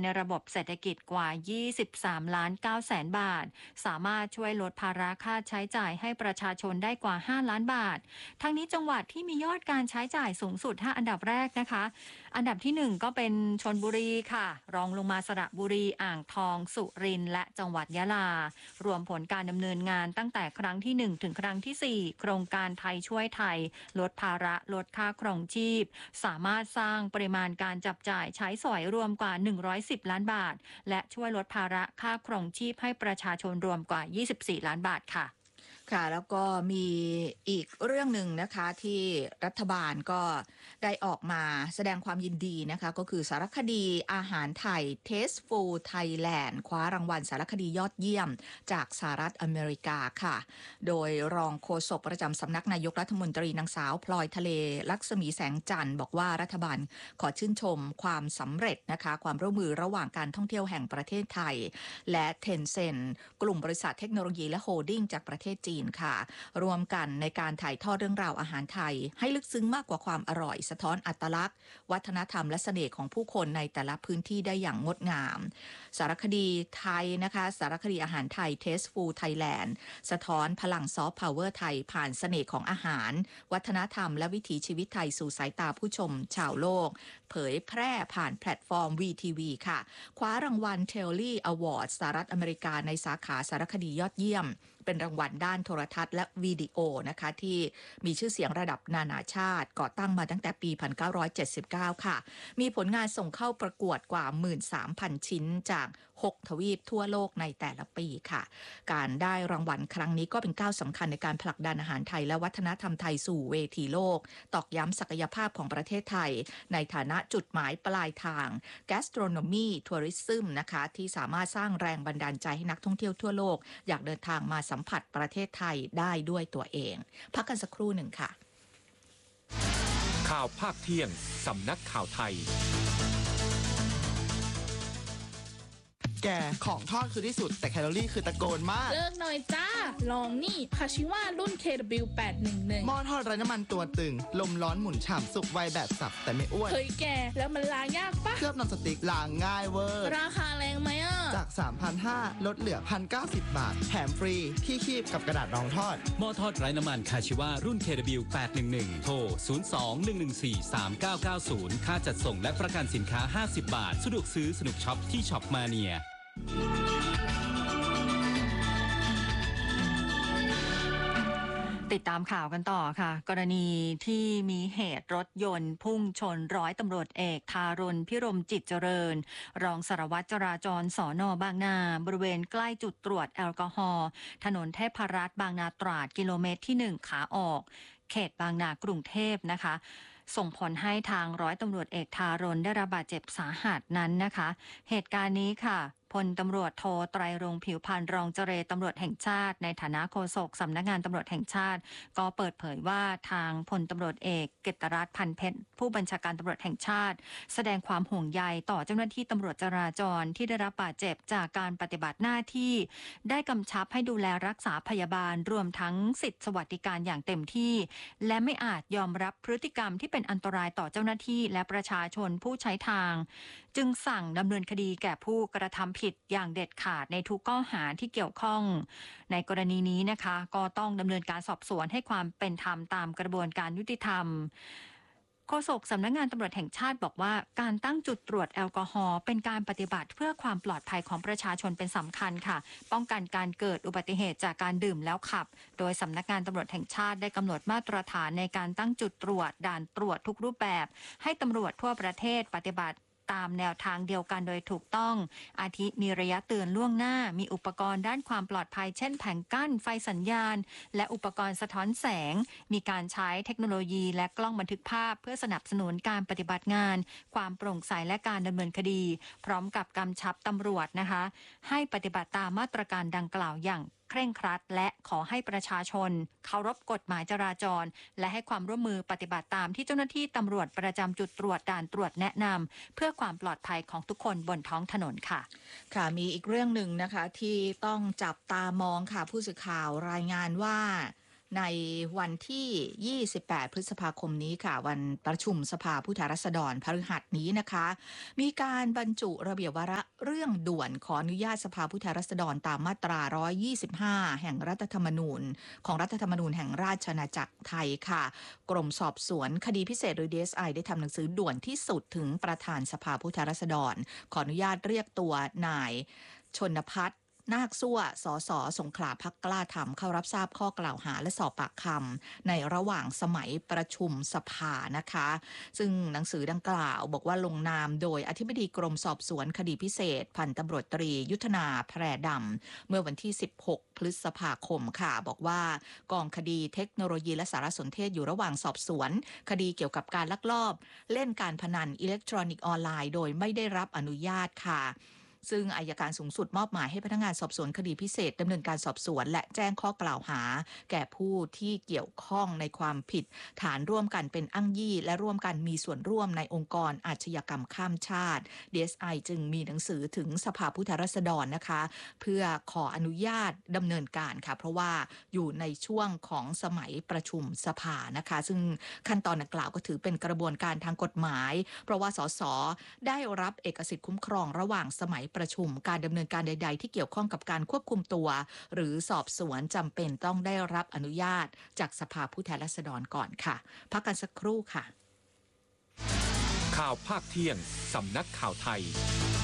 ในระบบเศรษฐกิจกว่า 23 ล้าน 9 แสนบาทสามารถช่วยลดภาระค่าใช้จ่ายให้ประชาชนได้กว่า 5 ล้านบาททั้งนี้จังหวัดที่มียอดการใช้จ่ายสูงสุด5อันดับแรกนะคะอันดับที่1ก็เป็นชลบุรีค่ะรองลงมาสระบุรีอ่างทองสุรินทร์และจังหวัดยะลารวมผลการดำเนินงานตั้งแต่ครั้งที่1ถึงครั้งที่4โครงการไทยช่วยไทยลดภาระลดค่าครองชีพสามารถสร้างปริมาณการจับจ่ายใช้สอยรวมกว่า110 ล้านบาทและช่วยลดภาระค่าครองชีพให้ประชาชนรวมกว่า24 ล้านบาทค่ะค่ะแล้วก็มีอีกเรื่องหนึ่งนะคะที่รัฐบาลก็ได้ออกมาแสดงความยินดีนะคะก็คือสารคดีอาหารไทย Tasteful Thailand คว้ารางวัลสารคดียอดเยี่ยมจากสหรัฐอเมริกาค่ะโดยรองโฆษกประจำสำนักนายกรัฐมนตรีนางสาวพลอยทะเลลักษมีแสงจันทร์บอกว่ารัฐบาลขอชื่นชมความสำเร็จนะคะความร่วมมือระหว่างการท่องเที่ยวแห่งประเทศไทยและ Tencent กลุ่มบริษัทเทคโนโลยีและโฮลดิ้งจากประเทศจีนค่ะรวมกันในการถ่ายทอดเรื่องราวอาหารไทยให้ลึกซึ้งมากกว่าความอร่อยสะท้อนอัตลักษณ์วัฒนธรรมและเสน่ห์ของผู้คนในแต่ละพื้นที่ได้อย่างงดงามสารคดีไทยนะคะสารคดีอาหารไทย Tasteful Thailand สะท้อนพลังซอฟต์พาวเวอร์ไทยผ่านเสน่ห์ของอาหารวัฒนธรรมและวิถีชีวิตไทยสู่สายตาผู้ชมชาวโลกเผยแพร่ผ่านแพลตฟอร์ม VTV ค่ะคว้ารางวัล Telly Award สหรัฐอเมริกาในสาขาสารคดียอดเยี่ยมเป็นรางวัลด้านโทรทัศน์และวิดีโอนะคะที่มีชื่อเสียงระดับนานาชาติก่อตั้งมาตั้งแต่ปี 1979 ค่ะมีผลงานส่งเข้าประกวดกว่า 13,000 ชิ้นจาก6 ทวีปทั่วโลกในแต่ละปีค่ะการได้รางวัลครั้งนี้ก็เป็นก้าวสำคัญในการผลักดันอาหารไทยและวัฒนธรรมไทยสู่เวทีโลกตอกย้ำศักยภาพของประเทศไทยในฐานะจุดหมายปลายทาง gastronomy tourism นะคะที่สามารถสร้างแรงบันดาลใจให้นักท่องเที่ยวทั่วโลกอยากเดินทางมาสัมผัสประเทศไทยได้ด้วยตัวเองพักกันสักครู่หนึ่งค่ะข่าวภาคเที่ยงสำนักข่าวไทยแกของทอดคือที่สุดแต่แคลอรี่คือตะโกนมากเลิกหน่อยจ้าลองนี่คาชิว่ารุ่น KW811 หม้อทอดไร้น้ำมันตัวตึงลมร้อนหมุนฉ่ำสุกไวแบบสับแต่ไม่อ้วนเฮ้ยแกแล้วมันล้างยากปะเคลือบนอนสติ๊กล้างง่ายเวอร์ราคาแรงไหมอ่ะจาก 3,500 ลดเหลือ 1,090 บาทแถมฟรีที่คีบกับกระดาษรองทอดหม้อทอดไร้น้ำมันคาชิว่ารุ่น KW811 โทร 02-114-3990 ค่าจัดส่งและประกันสินค้า50 บาทสะดวกซื้อสนุกช็อปที่ช็อปมาเนียติดตามข่าวกันต่อค่ะกรณีที่มีเหตุรถยนต์พุ่งชนร้อยตำรวจเอกทารุณพิรมจิตเจริญรองสารวัตรจราจรสน.บางนาบริเวณใกล้จุดตรวจแอลกอฮอล์ถนนเทพรัตน์บางนาตราดกิโลเมตรที่1ขาออกเขตบางนากรุงเทพนะคะส่งผลให้ทางร้อยตำรวจเอกทารณได้รับบาดเจ็บสาหัสนั้นนะคะเหตุการณ์นี้ค่ะพลตำรวจโทไตรรงค์ผิวพรรณรองเจรตำรวจแห่งชาติในฐานะโฆษกสำนักงานตำรวจแห่งชาติก็เปิดเผยว่าทางพลตำรวจเอกเกตรัตน์พันเพชรผู้บัญชาการตำรวจแห่งชาติแสดงความห่วงใยต่อเจ้าหน้าที่ตำรวจจราจรที่ได้รับบาดเจ็บจากการปฏิบัติหน้าที่ได้กำชับให้ดูแลรักษาพยาบาลรวมทั้งสิทธิสวัสดิการอย่างเต็มที่และไม่อาจยอมรับพฤติกรรมที่เป็นอันตรายต่อเจ้าหน้าที่และประชาชนผู้ใช้ทางจึงสั่งดำเนินคดีแก่ผู้กระทำผิดอย่างเด็ดขาดในทุกข้อหาที่เกี่ยวข้องในกรณีนี้นะคะก็ต้องดำเนินการสอบสวนให้ความเป็นธรรมตามกระบวนการยุติธรรมโฆษกสำนักงานตำรวจแห่งชาติบอกว่าการตั้งจุดตรวจแอลกอฮอล์เป็นการปฏิบัติเพื่อความปลอดภัยของประชาชนเป็นสำคัญค่ะป้องกันการเกิดอุบัติเหตุจากการดื่มแล้วขับโดยสำนักงานตำรวจแห่งชาติได้กำหนดมาตรฐานในการตั้งจุดตรวจด่านตรวจทุกรูปแบบให้ตำรวจทั่วประเทศปฏิบัติตามแนวทางเดียวกันโดยถูกต้องอาทิมีระยะเตือนล่วงหน้ามีอุปกรณ์ด้านความปลอดภัยเช่นแผงกั้นไฟสัญญาณและอุปกรณ์สะท้อนแสงมีการใช้เทคโนโลยีและกล้องบันทึกภาพเพื่อสนับสนุนการปฏิบัติงานความโปร่งใสและการดำเนินคดีพร้อมกับกำชับตำรวจนะคะให้ปฏิบัติตามมาตรการดังกล่าวอย่างเคร่งครัดและขอให้ประชาชนเคารพกฎหมายจราจรและให้ความร่วมมือปฏิบัติตามที่เจ้าหน้าที่ตำรวจประจำจุดตรวจด่านตรวจแนะนำเพื่อความปลอดภัยของทุกคนบนท้องถนนค่ะค่ะมีอีกเรื่องหนึ่งนะคะที่ต้องจับตามองค่ะผู้สื่อข่าวรายงานว่าในวันที่ 28 พฤษภาคมนี้ค่ะวันประชุมสภาผู้แทนราษฎรพฤหัสนี้นะคะมีการบรรจุระเบียบวาระเรื่องด่วนขออนุญาตสภาผู้แทนราษฎรตามมาตรา 125 แห่งรัฐธรรมนูญของรัฐธรรมนูญแห่งราชอาณาจักรไทยค่ะกรมสอบสวนคดีพิเศษหรือ DSI ได้ทำหนังสือด่วนที่สุดถึงประธานสภาผู้แทนราษฎรขออนุญาตเรียกตัวนายชนภัทรนาคซั่ว สส สงขลาพรรคกล้าธรรมเข้ารับทราบข้อกล่าวหาและสอบปากคำในระหว่างสมัยประชุมสภานะคะซึ่งหนังสือดังกล่าวบอกว่าลงนามโดยอธิบดีกรมสอบสวนคดีพิเศษพันตำรวจตรียุทธนาแพรดำเมื่อวันที่ 16 พฤษภาคมค่ะบอกว่ากองคดีเทคโนโลยีและสารสนเทศอยู่ระหว่างสอบสวนคดีเกี่ยวกับการลักลอบเล่นการพนันอิเล็กทรอนิกส์ออนไลน์โดยไม่ได้รับอนุญาตค่ะซึ่งอัยการสูงสุดมอบหมายให้พนักงานสอบสวนคดีพิเศษดำเนินการสอบสวนและแจ้งข้อกล่าวหาแก่ผู้ที่เกี่ยวข้องในความผิดฐานร่วมกันเป็นอ้างยี่และร่วมกันมีส่วนร่วมในองค์กรอาชญากรรมข้ามชาติ DSI จึงมีหนังสือถึงสภาผู้แทนราษฎรนะคะเพื่อขออนุญาตดำเนินการค่ะเพราะว่าอยู่ในช่วงของสมัยประชุมสภานะคะซึ่งขั้นตอนดังกล่าวก็ถือเป็นกระบวนการทางกฎหมายเพราะว่าสสได้รับเอกสิทธิ์คุ้มครองระหว่างสมัยประชุมการดำเนินการใดๆที่เกี่ยวข้องกับการควบคุมตัวหรือสอบสวนจำเป็นต้องได้รับอนุญาตจากสภาผู้แทนราษฎรก่อนค่ะพักกันสักครู่ค่ะข่าวภาคเที่ยงสำนักข่าวไทย